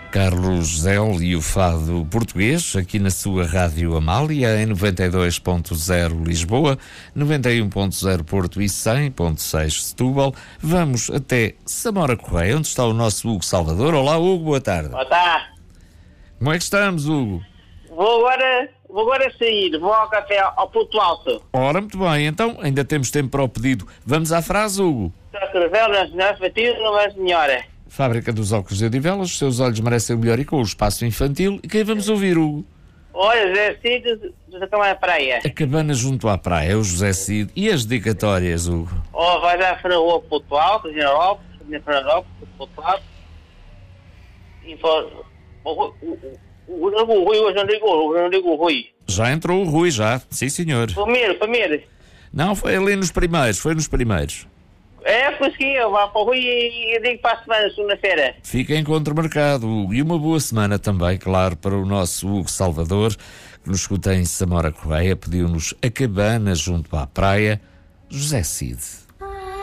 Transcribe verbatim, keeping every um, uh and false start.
Carlos Zéu e o fado português, aqui na sua Rádio Amália, em noventa e dois ponto zero Lisboa, noventa e um ponto zero Porto e cem ponto seis Setúbal. Vamos até Samora Correia, onde está o nosso Hugo Salvador. Olá, Hugo, boa tarde. Boa tarde. Como é que estamos, Hugo? Vou agora, vou agora sair, vou ao café ao Ponto Alto. Ora, muito bem, então ainda temos tempo para o pedido. Vamos à frase, Hugo. Velas, não batido, não é senhora. Fábrica dos óculos de Odivelas, os seus olhos merecem o melhor e com o espaço infantil. E quem vamos ouvir, Hugo? Olha, José Cid, da Câmara da Praia. A cabana junto à praia, o José Cid. E as dedicatórias, Hugo? Ou vai já para o Ponto Alto, General, General, Ponto Alto. E for... O Rui hoje não ligou, não ligou o Rui. Já entrou o Rui, já. Sim, senhor. Primeiro, primeiro. Não, foi ali nos primeiros, foi nos primeiros. É, consegui, eu vou para o Rui e eu digo para a semana, segunda-feira. Fica em contramercado, Hugo. E uma boa semana também, claro, para o nosso Hugo Salvador, que nos escuta em Samora Correia, pediu-nos a cabana junto à praia, José Cid.